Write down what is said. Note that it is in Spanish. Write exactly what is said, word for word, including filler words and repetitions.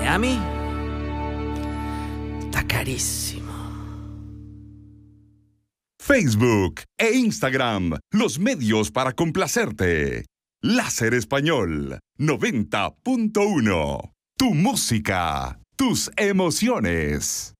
Miami está carísimo. Facebook e Instagram, los medios para complacerte. Láser Español noventa punto uno. Tu música, tus emociones.